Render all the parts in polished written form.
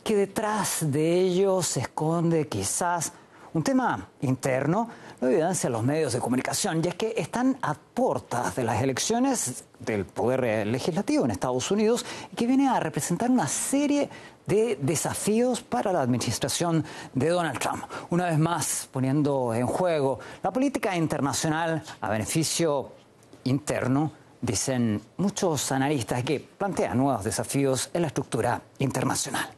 que detrás de ello se esconde quizás un tema interno, lo evidencian los medios de comunicación, y es que están a puertas de las elecciones del Poder Legislativo en Estados Unidos, y que viene a representar una serie de desafíos para la administración de Donald Trump. Una vez más, poniendo en juego la política internacional a beneficio interno, dicen muchos analistas que plantean nuevos desafíos en la estructura internacional.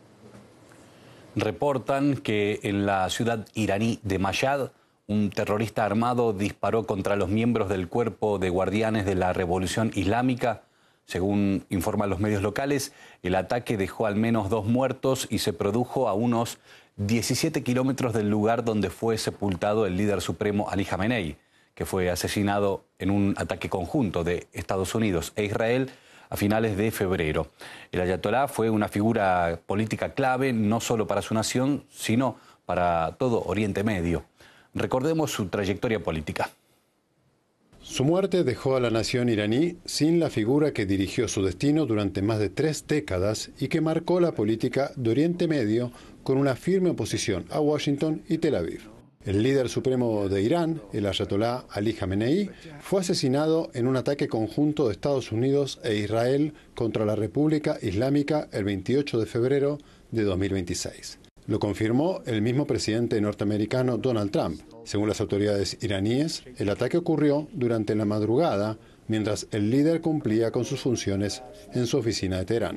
Reportan que en la ciudad iraní de Mashhad, un terrorista armado disparó contra los miembros del cuerpo de guardianes de la Revolución Islámica. Según informan los medios locales, el ataque dejó al menos 2 muertos y se produjo a unos 17 kilómetros del lugar donde fue sepultado el líder supremo Ali Khamenei, que fue asesinado en un ataque conjunto de Estados Unidos e Israel a finales de febrero. El ayatolá fue una figura política clave no solo para su nación, sino para todo Oriente Medio. Recordemos su trayectoria política. Su muerte dejó a la nación iraní sin la figura que dirigió su destino durante más de 3 décadas y que marcó la política de Oriente Medio con una firme oposición a Washington y Tel Aviv. El líder supremo de Irán, el ayatolá Ali Khamenei, fue asesinado en un ataque conjunto de Estados Unidos e Israel contra la República Islámica el 28 de febrero de 2026. Lo confirmó el mismo presidente norteamericano Donald Trump. Según las autoridades iraníes, el ataque ocurrió durante la madrugada mientras el líder cumplía con sus funciones en su oficina de Teherán.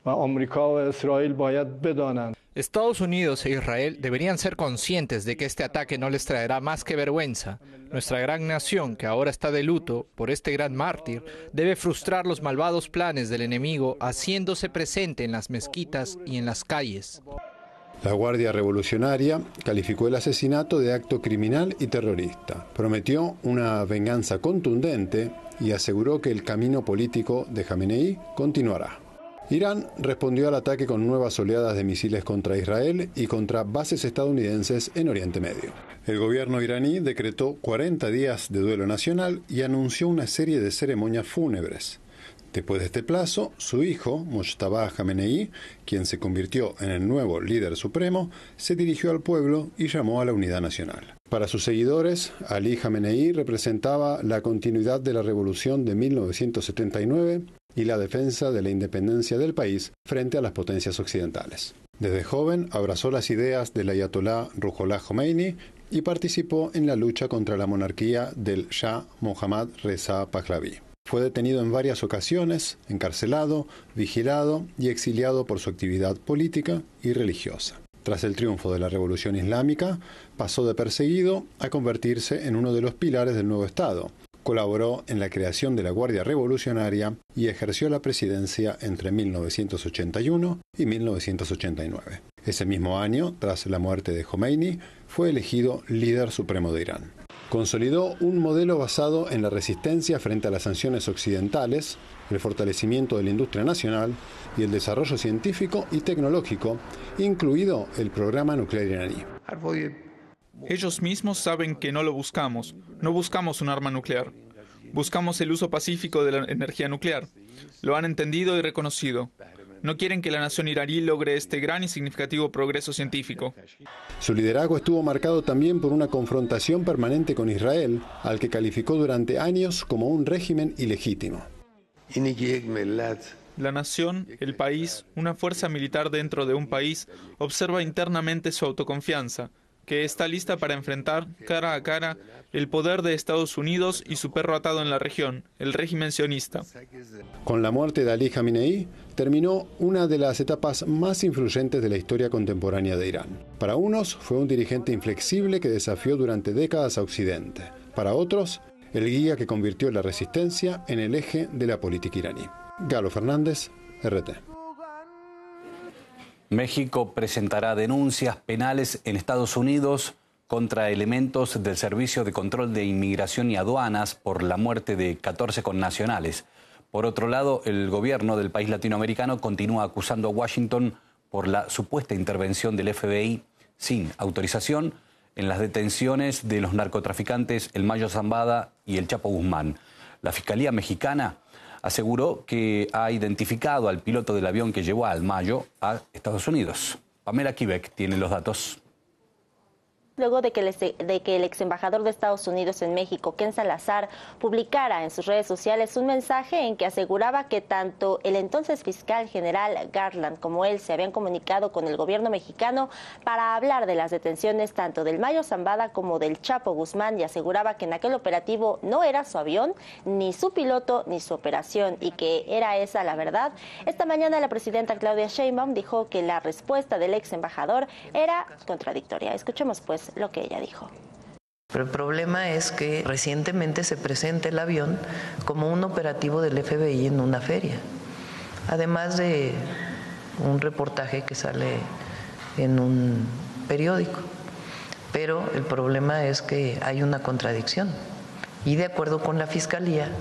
Estados Unidos e Israel deberían ser conscientes de que este ataque no les traerá más que vergüenza. Nuestra gran nación, que ahora está de luto por este gran mártir, debe frustrar los malvados planes del enemigo haciéndose presente en las mezquitas y en las calles. La Guardia Revolucionaria calificó el asesinato de acto criminal y terrorista. Prometió una venganza contundente y aseguró que el camino político de Khamenei continuará. Irán respondió al ataque con nuevas oleadas de misiles contra Israel y contra bases estadounidenses en Oriente Medio. El gobierno iraní decretó 40 días de duelo nacional y anunció una serie de ceremonias fúnebres. Después de este plazo, su hijo, Mojtaba Khamenei, quien se convirtió en el nuevo líder supremo, se dirigió al pueblo y llamó a la unidad nacional. Para sus seguidores, Ali Khamenei representaba la continuidad de la revolución de 1979 y la defensa de la independencia del país frente a las potencias occidentales. Desde joven abrazó las ideas del ayatolá Ruhollah Khomeini y participó en la lucha contra la monarquía del Shah Mohammad Reza Pahlavi. Fue detenido en varias ocasiones, encarcelado, vigilado y exiliado por su actividad política y religiosa. Tras el triunfo de la Revolución Islámica, pasó de perseguido a convertirse en uno de los pilares del nuevo Estado. Colaboró en la creación de la Guardia Revolucionaria y ejerció la presidencia entre 1981 y 1989. Ese mismo año, tras la muerte de Khomeini, fue elegido líder supremo de Irán. Consolidó un modelo basado en la resistencia frente a las sanciones occidentales, el fortalecimiento de la industria nacional y el desarrollo científico y tecnológico, incluido el programa nuclear iraní. Ellos mismos saben que no lo buscamos. No buscamos un arma nuclear. Buscamos el uso pacífico de la energía nuclear. Lo han entendido y reconocido. No quieren que la nación iraní logre este gran y significativo progreso científico. Su liderazgo estuvo marcado también por una confrontación permanente con Israel, al que calificó durante años como un régimen ilegítimo. La nación, el país, una fuerza militar dentro de un país, observa internamente su autoconfianza, que está lista para enfrentar cara a cara el poder de Estados Unidos y su perro atado en la región, el régimen sionista. Con la muerte de Ali Khamenei, terminó una de las etapas más influyentes de la historia contemporánea de Irán. Para unos, fue un dirigente inflexible que desafió durante décadas a Occidente. Para otros, el guía que convirtió la resistencia en el eje de la política iraní. Galo Fernández, RT. México presentará denuncias penales en Estados Unidos contra elementos del Servicio de Control de Inmigración y Aduanas por la muerte de 14 connacionales. Por otro lado, el gobierno del país latinoamericano continúa acusando a Washington por la supuesta intervención del FBI sin autorización en las detenciones de los narcotraficantes El Mayo Zambada y El Chapo Guzmán. La Fiscalía mexicana aseguró que ha identificado al piloto del avión que llevó al Mayo a Estados Unidos. Pamela Quebec tiene los datos. Luego de que el ex embajador de Estados Unidos en México, Ken Salazar, publicara en sus redes sociales un mensaje en que aseguraba que tanto el entonces fiscal general Garland como él se habían comunicado con el gobierno mexicano para hablar de las detenciones tanto del Mayo Zambada como del Chapo Guzmán, y aseguraba que en aquel operativo no era su avión, ni su piloto, ni su operación, y que era esa la verdad. Esta mañana la presidenta Claudia Sheinbaum dijo que la respuesta del ex embajador era contradictoria. Escuchemos pues lo que ella dijo. Pero el problema es que recientemente se presenta el avión como un operativo del FBI en una feria, además de un reportaje que sale en un periódico. Pero el problema es que hay una contradicción y de acuerdo con la Fiscalía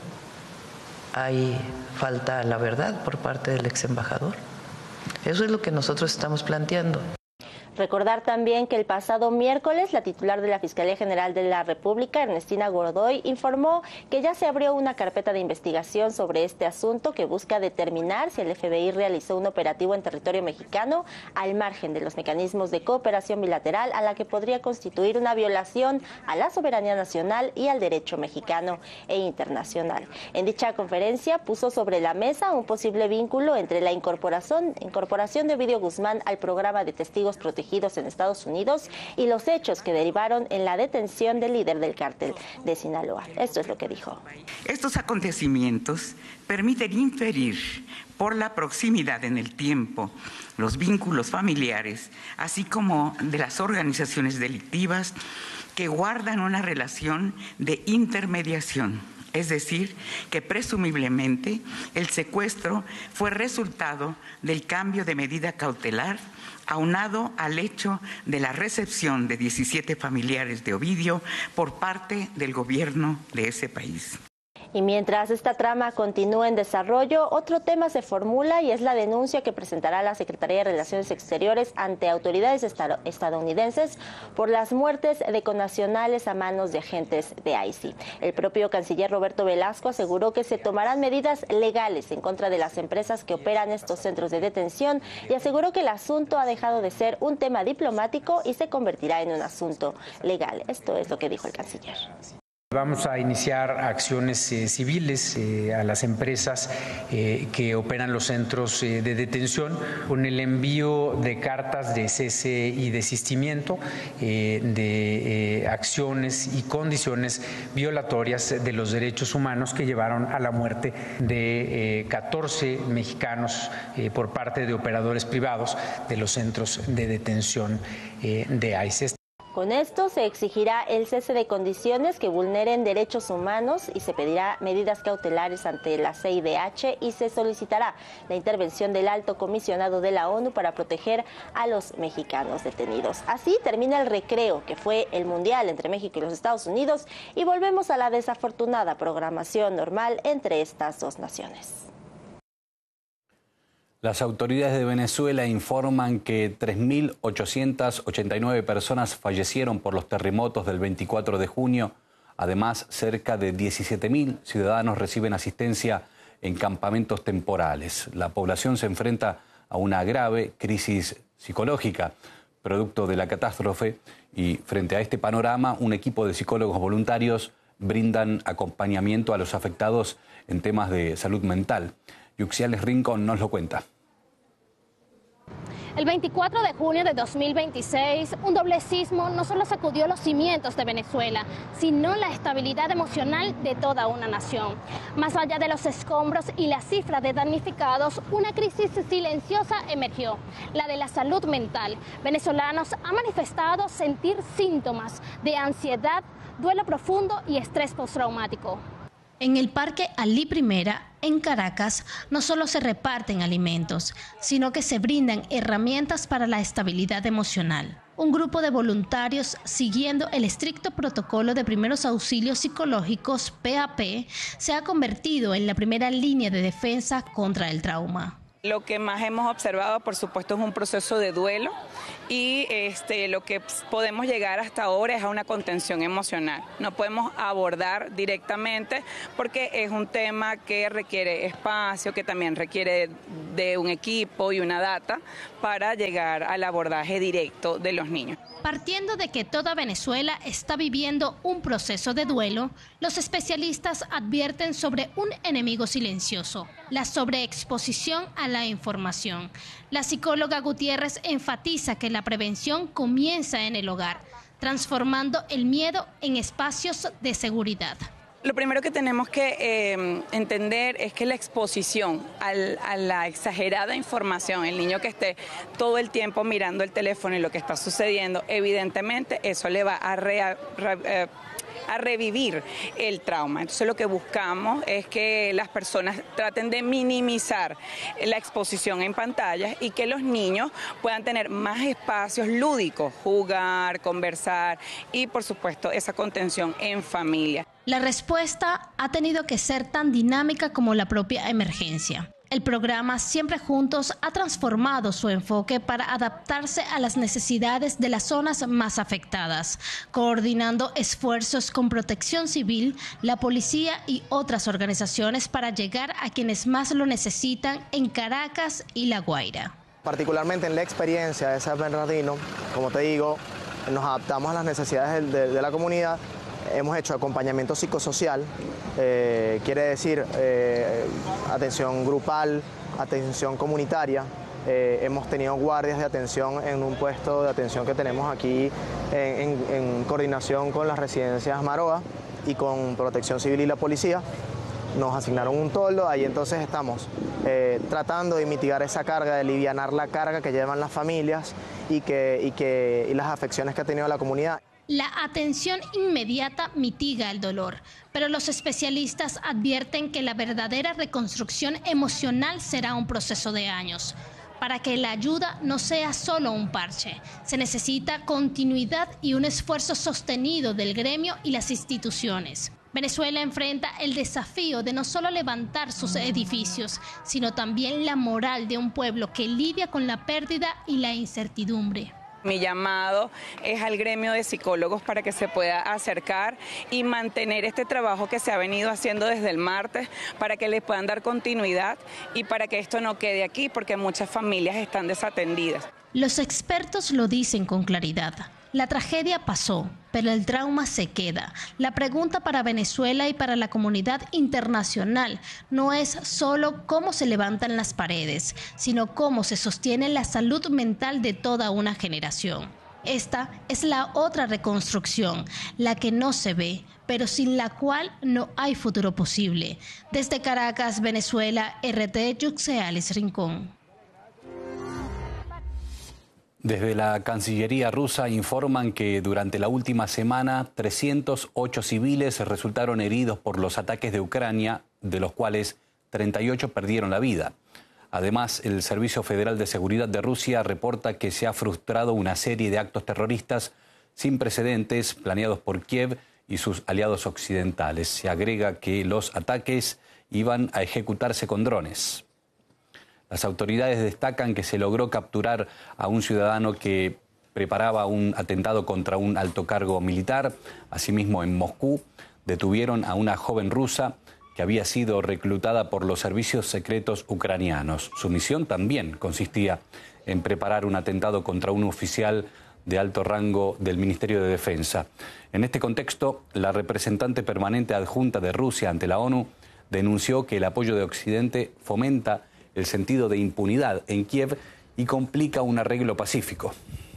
hay falta a la verdad por parte del ex embajador. Eso es lo que nosotros estamos planteando. Recordar también que el pasado miércoles la titular de la Fiscalía General de la República, Ernestina Godoy, informó que ya se abrió una carpeta de investigación sobre este asunto que busca determinar si el FBI realizó un operativo en territorio mexicano al margen de los mecanismos de cooperación bilateral, a la que podría constituir una violación a la soberanía nacional y al derecho mexicano e internacional. En dicha conferencia puso sobre la mesa un posible vínculo entre la incorporación de Ovidio Guzmán al programa de testigos protegidos en Estados Unidos y los hechos que derivaron en la detención del líder del cártel de Sinaloa. Esto es lo que dijo. Estos acontecimientos permiten inferir por la proximidad en el tiempo, los vínculos familiares, así como de las organizaciones delictivas que guardan una relación de intermediación. Es decir, que presumiblemente el secuestro fue resultado del cambio de medida cautelar aunado al hecho de la recepción de 17 familiares de Ovidio por parte del gobierno de ese país. Y mientras esta trama continúa en desarrollo, otro tema se formula y es la denuncia que presentará la Secretaría de Relaciones Exteriores ante autoridades estadounidenses por las muertes de connacionales a manos de agentes de ICE. El propio canciller Roberto Velasco aseguró que se tomarán medidas legales en contra de las empresas que operan estos centros de detención y aseguró que el asunto ha dejado de ser un tema diplomático y se convertirá en un asunto legal. Esto es lo que dijo el canciller. Vamos a iniciar acciones civiles a las empresas que operan los centros de detención con el envío de cartas de cese y desistimiento de acciones y condiciones violatorias de los derechos humanos que llevaron a la muerte de 14 mexicanos por parte de operadores privados de los centros de detención de ICE. Con esto se exigirá el cese de condiciones que vulneren derechos humanos y se pedirá medidas cautelares ante la CIDH y se solicitará la intervención del Alto Comisionado de la ONU para proteger a los mexicanos detenidos. Así termina el recreo que fue el Mundial entre México y los Estados Unidos y volvemos a la desafortunada programación normal entre estas dos naciones. Las autoridades de Venezuela informan que 3.889 personas fallecieron por los terremotos del 24 de junio. Además, cerca de 17.000 ciudadanos reciben asistencia en campamentos temporales. La población se enfrenta a una grave crisis psicológica, producto de la catástrofe, y frente a este panorama, un equipo de psicólogos voluntarios brindan acompañamiento a los afectados en temas de salud mental. Yuxiales Rincón nos lo cuenta. El 24 de junio de 2026, un doble sismo no solo sacudió los cimientos de Venezuela, sino la estabilidad emocional de toda una nación. Más allá de los escombros y la cifra de damnificados, una crisis silenciosa emergió, la de la salud mental. Venezolanos han manifestado sentir síntomas de ansiedad, duelo profundo y estrés postraumático. En el Parque Alí Primera, en Caracas, no solo se reparten alimentos, sino que se brindan herramientas para la estabilidad emocional. Un grupo de voluntarios, siguiendo el estricto protocolo de primeros auxilios psicológicos, PAP, se ha convertido en la primera línea de defensa contra el trauma. Lo que más hemos observado, por supuesto, es un proceso de duelo y lo que podemos llegar hasta ahora es a una contención emocional. No podemos abordar directamente porque es un tema que requiere espacio, que también requiere de un equipo y una data para llegar al abordaje directo de los niños. Partiendo de que toda Venezuela está viviendo un proceso de duelo, los especialistas advierten sobre un enemigo silencioso, la sobreexposición a la información. La psicóloga Gutiérrez enfatiza que la prevención comienza en el hogar, transformando el miedo en espacios de seguridad. Lo primero que tenemos que entender es que la exposición a la exagerada información, el niño que esté todo el tiempo mirando el teléfono y lo que está sucediendo, evidentemente eso le va a revivir el trauma. Entonces lo que buscamos es que las personas traten de minimizar la exposición en pantallas y que los niños puedan tener más espacios lúdicos, jugar, conversar y por supuesto esa contención en familia. La respuesta ha tenido que ser tan dinámica como la propia emergencia. El programa Siempre Juntos ha transformado su enfoque para adaptarse a las necesidades de las zonas más afectadas, coordinando esfuerzos con Protección Civil, la policía y otras organizaciones para llegar a quienes más lo necesitan en Caracas y La Guaira. Particularmente en la experiencia de San Bernardino, como te digo, nos adaptamos a las necesidades de la comunidad. Hemos hecho acompañamiento psicosocial, quiere decir atención grupal, atención comunitaria. Hemos tenido guardias de atención en un puesto de atención que tenemos aquí en coordinación con las residencias Maroa y con Protección Civil y la policía. Nos asignaron un toldo, ahí entonces estamos tratando de mitigar esa carga, de alivianar la carga que llevan las familias y las afecciones que ha tenido la comunidad. La atención inmediata mitiga el dolor, pero los especialistas advierten que la verdadera reconstrucción emocional será un proceso de años. Para que la ayuda no sea solo un parche, se necesita continuidad y un esfuerzo sostenido del gremio y las instituciones. Venezuela enfrenta el desafío de no solo levantar sus edificios, sino también la moral de un pueblo que lidia con la pérdida y la incertidumbre. Mi llamado es al gremio de psicólogos para que se pueda acercar y mantener este trabajo que se ha venido haciendo desde el martes para que les puedan dar continuidad y para que esto no quede aquí porque muchas familias están desatendidas. Los expertos lo dicen con claridad. La tragedia pasó, pero el trauma se queda. La pregunta para Venezuela y para la comunidad internacional no es solo cómo se levantan las paredes, sino cómo se sostiene la salud mental de toda una generación. Esta es la otra reconstrucción, la que no se ve, pero sin la cual no hay futuro posible. Desde Caracas, Venezuela, RT Yuxealis Rincón. Desde la Cancillería rusa informan que durante la última semana 308 civiles resultaron heridos por los ataques de Ucrania, de los cuales 38 perdieron la vida. Además, el Servicio Federal de Seguridad de Rusia reporta que se ha frustrado una serie de actos terroristas sin precedentes planeados por Kiev y sus aliados occidentales. Se agrega que los ataques iban a ejecutarse con drones. Las autoridades destacan que se logró capturar a un ciudadano que preparaba un atentado contra un alto cargo militar. Asimismo, en Moscú detuvieron a una joven rusa que había sido reclutada por los servicios secretos ucranianos. Su misión también consistía en preparar un atentado contra un oficial de alto rango del Ministerio de Defensa. En este contexto, la representante permanente adjunta de Rusia ante la ONU denunció que el apoyo de Occidente fomenta el sentido de impunidad en Kiev y complica un arreglo pacífico.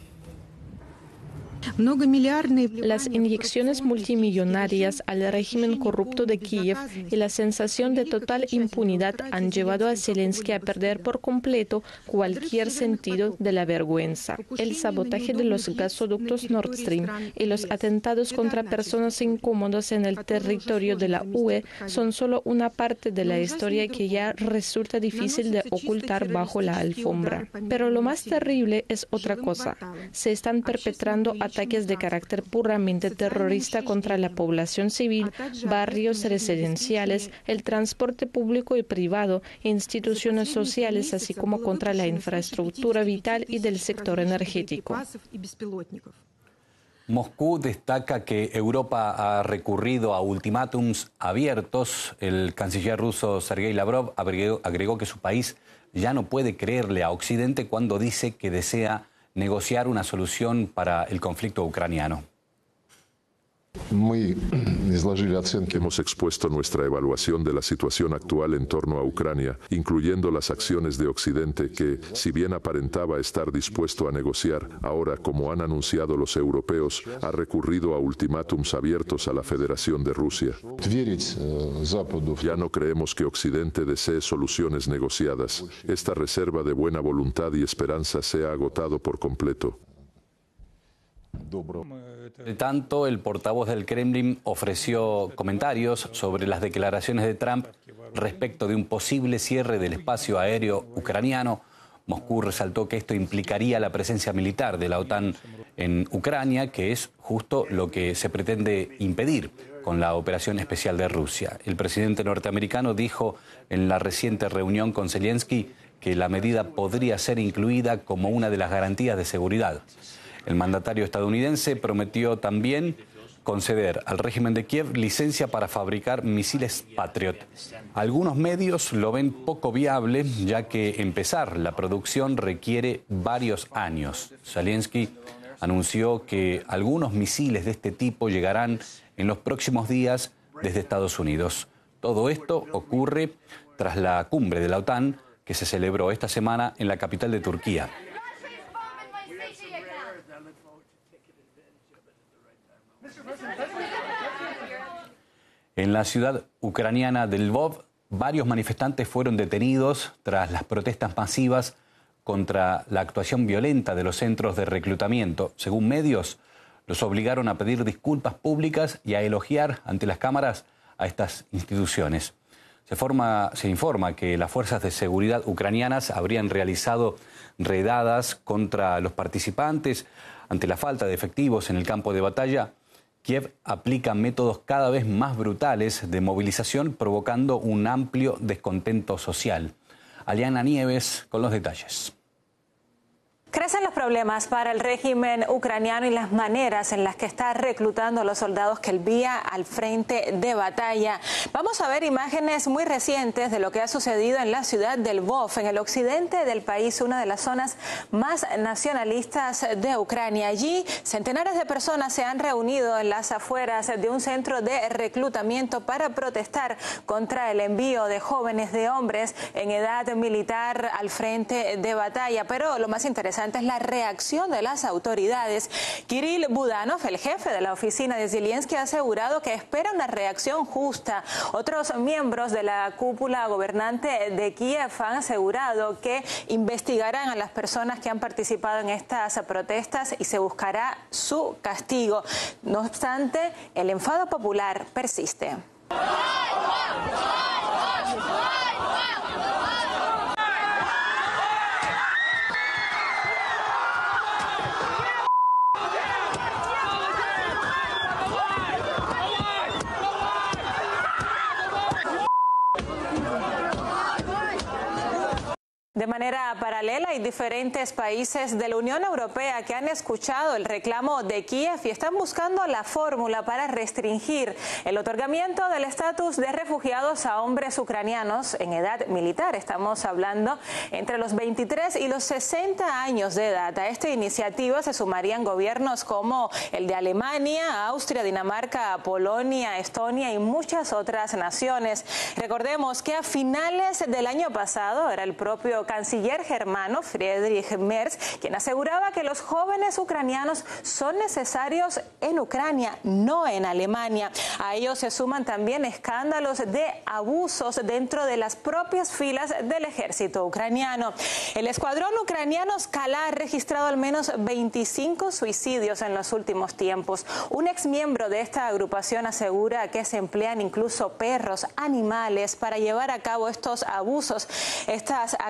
Las inyecciones multimillonarias al régimen corrupto de Kiev y la sensación de total impunidad han llevado a Zelensky a perder por completo cualquier sentido de la vergüenza. El sabotaje de los gasoductos Nord Stream y los atentados contra personas incómodas en el territorio de la UE son solo una parte de la historia que ya resulta difícil de ocultar bajo la alfombra. Pero lo más terrible es otra cosa. Se están perpetrando ataques de carácter puramente terrorista contra la población civil, barrios residenciales, el transporte público y privado, instituciones sociales, así como contra la infraestructura vital y del sector energético. Moscú destaca que Europa ha recurrido a ultimátums abiertos. El canciller ruso Sergei Lavrov agregó que su país ya no puede creerle a Occidente cuando dice que desea negociar una solución para el conflicto ucraniano. Hemos expuesto nuestra evaluación de la situación actual en torno a Ucrania, incluyendo las acciones de Occidente que, si bien aparentaba estar dispuesto a negociar, ahora, como han anunciado los europeos, ha recurrido a ultimátums abiertos a la Federación de Rusia. Ya no creemos que Occidente desee soluciones negociadas. Esta reserva de buena voluntad y esperanza se ha agotado por completo. De tanto, el portavoz del Kremlin ofreció comentarios sobre las declaraciones de Trump respecto de un posible cierre del espacio aéreo ucraniano. Moscú resaltó que esto implicaría la presencia militar de la OTAN en Ucrania, que es justo lo que se pretende impedir con la operación especial de Rusia. El presidente norteamericano dijo en la reciente reunión con Zelensky que la medida podría ser incluida como una de las garantías de seguridad. El mandatario estadounidense prometió también conceder al régimen de Kiev licencia para fabricar misiles Patriot. Algunos medios lo ven poco viable, ya que empezar la producción requiere varios años. Zelensky anunció que algunos misiles de este tipo llegarán en los próximos días desde Estados Unidos. Todo esto ocurre tras la cumbre de la OTAN que se celebró esta semana en la capital de Turquía. En la ciudad ucraniana de Lvov, varios manifestantes fueron detenidos tras las protestas masivas contra la actuación violenta de los centros de reclutamiento. Según medios, los obligaron a pedir disculpas públicas y a elogiar ante las cámaras a estas instituciones. Se informa que las fuerzas de seguridad ucranianas habrían realizado redadas contra los participantes ante la falta de efectivos en el campo de batalla. Kiev aplica métodos cada vez más brutales de movilización, provocando un amplio descontento social. Aliana Nieves con los detalles. Crecen los problemas para el régimen ucraniano y las maneras en las que está reclutando a los soldados que envía al frente de batalla. Vamos a ver imágenes muy recientes de lo que ha sucedido en la ciudad de Lvov, en el occidente del país, una de las zonas más nacionalistas de Ucrania. Allí, centenares de personas se han reunido en las afueras de un centro de reclutamiento para protestar contra el envío de jóvenes, de hombres en edad militar al frente de batalla. Pero lo más interesante es la reacción de las autoridades. Kirill Budanov, el jefe de la oficina de Zelensky, ha asegurado que espera una reacción justa. Otros miembros de la cúpula gobernante de Kiev han asegurado que investigarán a las personas que han participado en estas protestas y se buscará su castigo. No obstante, el enfado popular persiste. De manera paralela, hay diferentes países de la Unión Europea que han escuchado el reclamo de Kiev y están buscando la fórmula para restringir el otorgamiento del estatus de refugiados a hombres ucranianos en edad militar. Estamos hablando entre los 23 y los 60 años de edad. A esta iniciativa se sumarían gobiernos como el de Alemania, Austria, Dinamarca, Polonia, Estonia y muchas otras naciones. Recordemos que a finales del año pasado era el propio canciller germano Friedrich Merz quien aseguraba que los jóvenes ucranianos son necesarios en Ucrania, no en Alemania. A ellos se suman también escándalos de abusos dentro de las propias filas del ejército ucraniano. El escuadrón ucraniano Skala ha registrado al menos 25 suicidios en los últimos tiempos. Un exmiembro de esta agrupación asegura que se emplean incluso perros, animales, para llevar a cabo estos abusos. Estas acciones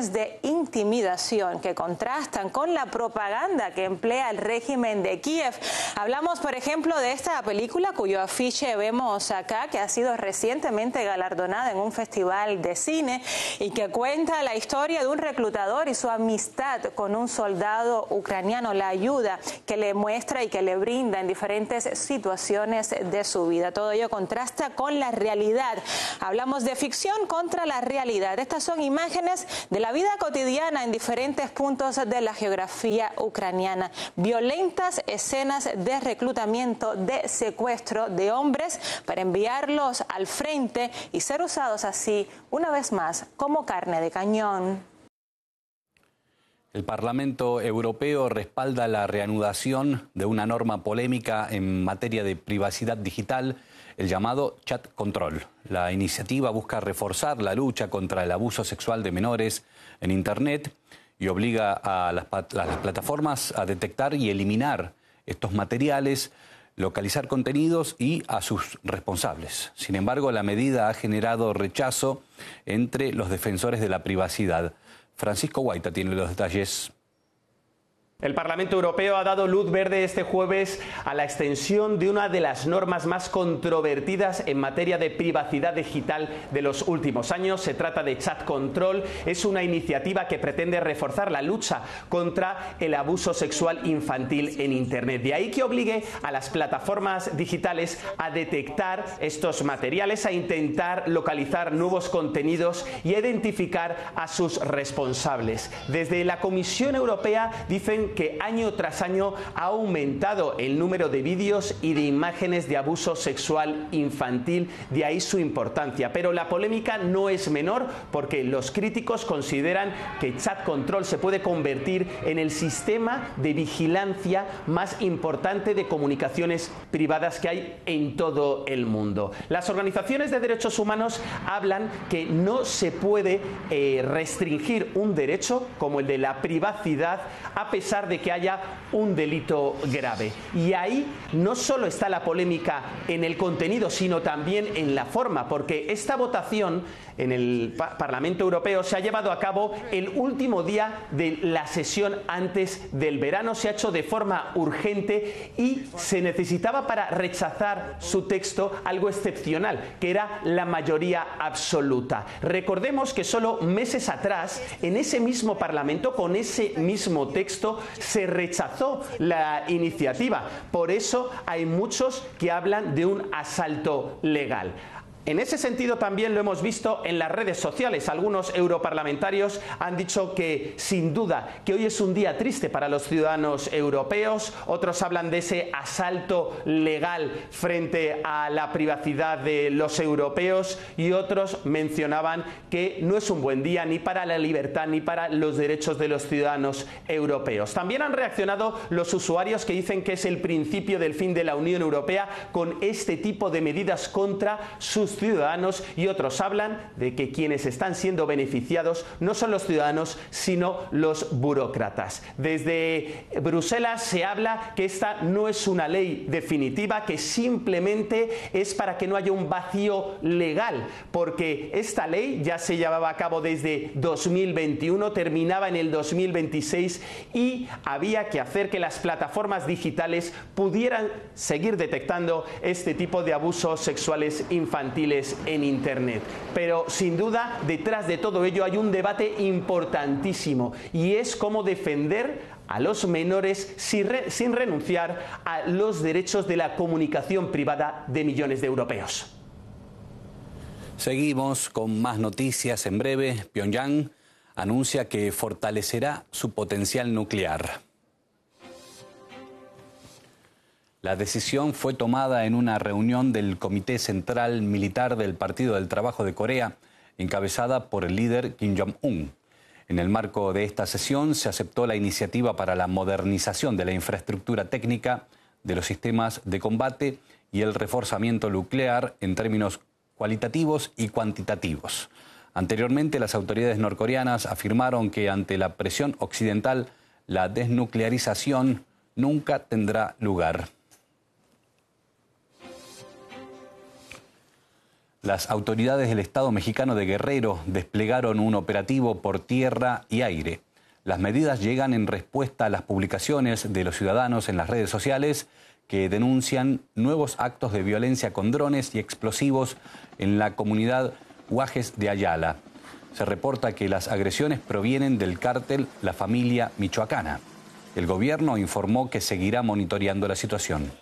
acciones de intimidación que contrastan con la propaganda que emplea el régimen de Kiev. Hablamos, por ejemplo, de esta película cuyo afiche vemos acá, que ha sido recientemente galardonada en un festival de cine y que cuenta la historia de un reclutador y su amistad con un soldado ucraniano, la ayuda que le muestra y que le brinda en diferentes situaciones de su vida. Todo ello contrasta con la realidad. Hablamos de ficción contra la realidad. Estas son imágenes de la vida cotidiana en diferentes puntos de la geografía ucraniana. Violentas escenas de reclutamiento, de secuestro de hombres para enviarlos al frente y ser usados así, una vez más, como carne de cañón. El Parlamento Europeo respalda la reanudación de una norma polémica en materia de privacidad digital, el llamado Chat Control. La iniciativa busca reforzar la lucha contra el abuso sexual de menores en Internet y obliga a las plataformas a detectar y eliminar estos materiales, localizar contenidos y a sus responsables. Sin embargo, la medida ha generado rechazo entre los defensores de la privacidad. Francisco Guaita tiene los detalles. El Parlamento Europeo ha dado luz verde este jueves a la extensión de una de las normas más controvertidas en materia de privacidad digital de los últimos años. Se trata de Chat Control. Es una iniciativa que pretende reforzar la lucha contra el abuso sexual infantil en Internet. De ahí que obligue a las plataformas digitales a detectar estos materiales, a intentar localizar nuevos contenidos y a identificar a sus responsables. Desde la Comisión Europea dicen que año tras año ha aumentado el número de vídeos y de imágenes de abuso sexual infantil, de ahí su importancia. Pero la polémica no es menor porque los críticos consideran que Chat Control se puede convertir en el sistema de vigilancia más importante de comunicaciones privadas que hay en todo el mundo. Las organizaciones de derechos humanos hablan que no se puede restringir un derecho como el de la privacidad a pesar de que haya un delito grave. Y ahí no solo está la polémica en el contenido, sino también en la forma, porque esta votación en el Parlamento Europeo se ha llevado a cabo el último día de la sesión antes del verano. Se ha hecho de forma urgente y se necesitaba para rechazar su texto algo excepcional, que era la mayoría absoluta. Recordemos que solo meses atrás, en ese mismo Parlamento, con ese mismo texto, se rechazó la iniciativa. Por eso hay muchos que hablan de un asalto legal. En ese sentido también lo hemos visto en las redes sociales. Algunos europarlamentarios han dicho que sin duda que hoy es un día triste para los ciudadanos europeos. Otros hablan de ese asalto legal frente a la privacidad de los europeos y otros mencionaban que no es un buen día ni para la libertad ni para los derechos de los ciudadanos europeos. También han reaccionado los usuarios que dicen que es el principio del fin de la Unión Europea con este tipo de medidas contra sus ciudadanos, y otros hablan de que quienes están siendo beneficiados no son los ciudadanos sino los burócratas. Desde Bruselas se habla que esta no es una ley definitiva, que simplemente es para que no haya un vacío legal, porque esta ley ya se llevaba a cabo desde 2021, terminaba en el 2026 y había que hacer que las plataformas digitales pudieran seguir detectando este tipo de abusos sexuales infantiles en Internet. Pero sin duda detrás de todo ello hay un debate importantísimo y es cómo defender a los menores sin renunciar a los derechos de la comunicación privada de millones de europeos. Seguimos con más noticias en breve. Pyongyang anuncia que fortalecerá su potencial nuclear. La decisión fue tomada en una reunión del Comité Central Militar del Partido del Trabajo de Corea, encabezada por el líder Kim Jong-un. En el marco de esta sesión se aceptó la iniciativa para la modernización de la infraestructura técnica de los sistemas de combate y el reforzamiento nuclear en términos cualitativos y cuantitativos. Anteriormente, las autoridades norcoreanas afirmaron que ante la presión occidental, la desnuclearización nunca tendrá lugar. Las autoridades del Estado mexicano de Guerrero desplegaron un operativo por tierra y aire. Las medidas llegan en respuesta a las publicaciones de los ciudadanos en las redes sociales que denuncian nuevos actos de violencia con drones y explosivos en la comunidad Guajes de Ayala. Se reporta que las agresiones provienen del cártel La Familia Michoacana. El gobierno informó que seguirá monitoreando la situación.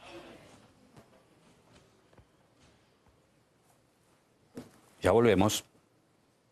Ya volvemos.